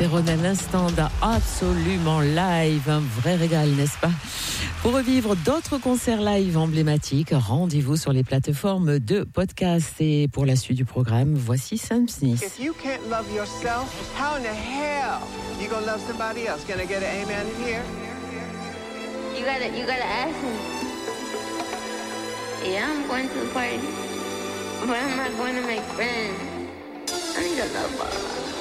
Céron à l'instant d'un absolument live, un vrai régal, n'est-ce pas? Pour revivre d'autres concerts live emblématiques, rendez-vous sur les plateformes de podcast. Et pour la suite du programme, voici Sam Smith. If you can't love yourself, how in the hell you gonna love somebody else? Can I get an amen in here? You gotta ask me. Yeah, I'm going to the party, but I'm not going to make friends. I need a love ball.